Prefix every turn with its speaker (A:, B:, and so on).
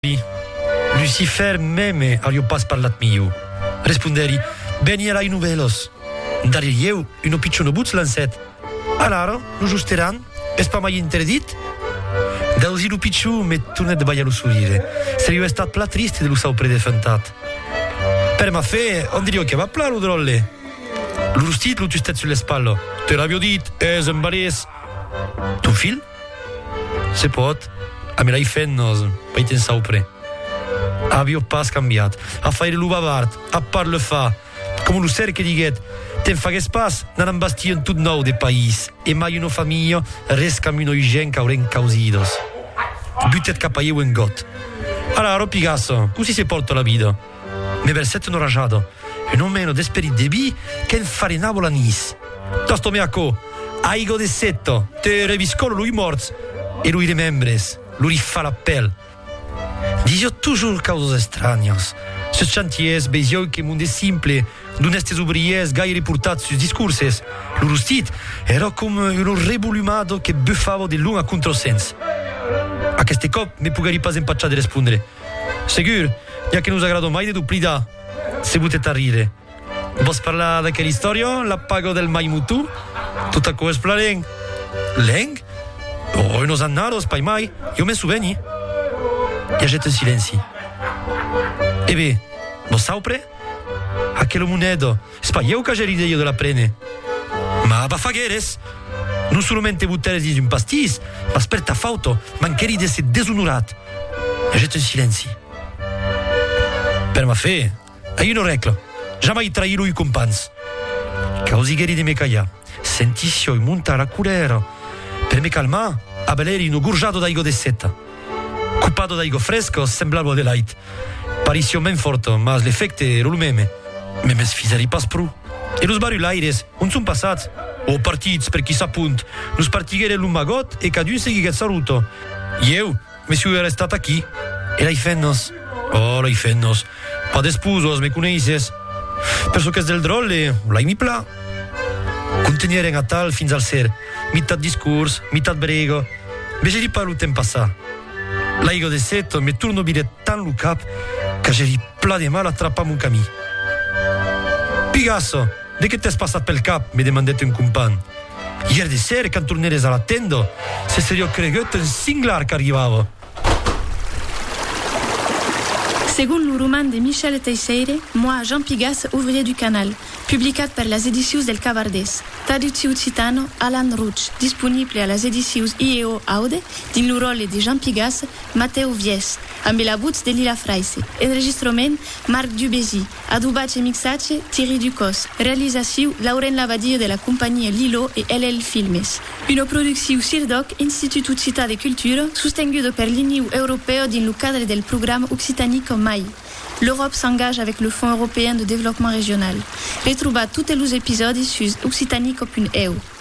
A: Lucifer meme ario pas parlat miu. Responderi, benierai nuvelos. Dar eu, un picciono buț lanset. Alaro, nu justeran, es pa mai interdit? Dauzi lu picciu, me tu ne debaia lu surire. Serio è stat pla triste de lu sau predefentat. Per ma fe, on dirio che va plaru drolle. Lu rustit lu tu stet sulle spallo. Te l'avio dit, es embares. Tu fil? Se pot, a me l'hai fennos, poi ten saupre. Avio pas cambiat. A faire lu bavard, a parle fa. Come lu ser che diguet, ten fagues pas, nan bastion tot nou de país. E mai uno famiglia, rescam uno igen cauren causidos. Butet cap a eu en got. Allora, Picasso, così si porta la vita. Me versetto rajado, e non meno desperit de bi che infarinavo la nis. Tosto me acco, aigo de setto, te reviscolo lui morts, e lui remembres, lui fa l'appel. Disio toujours causos estranios. Se chanties, bezioi che munde simple, d'un estes obriers gaire purtats sus discurses. Lu rustit era come uno rebulumado che buffavo de lung a controsens. A queste cop me pugari pas empacciar de rispondere. Segur, ja che non us agrado mai de duplida, se butet a rire. Vos parla de che l'istorio, la pago del maimutu, tutta co esplaren. Leng? Oh, nos annaros, pai mai, io me suveni. E jette in silenzi. E beh, vos saupre? A che lo munedo, spaieu ca geride io de la prene. Ma bafagheres, non solamente butteres di un pastis, ma sperta fauto, mancheri de se desunurat. E jette in silenzi. Per ma fe, a io non reclo, jamais trahi lui compans. Causi gheri de me caia, sentiscio in munta la curero. Per me calma, a beleri uno gurgiato da igo de setta. Cupado da igo fresco, semblavo de light. Parisio men forto, mas l'effecte ero lumeme. Me mes fiseri pas pru. E los barulaires, un sun passats. O partits, per chi s'appunt. Nos partighere l'un magot e cadun seguiguet saluto. Eu, mesiu era stat aquí. E lai fennos. Oh, lai fennos. Pa despusos, me cuneises. Perso che es del drolle, lai mi pla. Contenieren a tal fins al ser. Mitat discurs, mitat brego. Vegeri pa lu tem passà. Laigo de setto, me turno bire tan lu cap ca geri pla de mal atrapam un camí. Picasso, de che t'es passat pel cap, me demandette un compan. Ier de ser, can turneres a la tendo, se serio cregut un singlar che arrivavo.
B: Según le roman de Michel Teixeira, moi, Jean Pigasse, ouvrier du canal, publicat per las edicius del Cavardès, traductiu occitano Alan Ruch, disponible a las edicius IEO Aude, din lo rol de Jean Pigasse, Matteo Vies, amb la buts de Lila Fraisse, enregistrament Marc Dubézy, adubatge e mixatge Thierry Ducos, realizaciu Lauren Lavadio de la compagnia Lilo e LL Filmes. Una producțiu Sirdoc, Institut Occità de Cultura, sostengudo per l'Union europeo din lo cadre del programme Occitanico MAI. L'Europe s'engage avec le Fonds européen de développement régional. Retrouvez tous les épisodes sur occitanico.eu.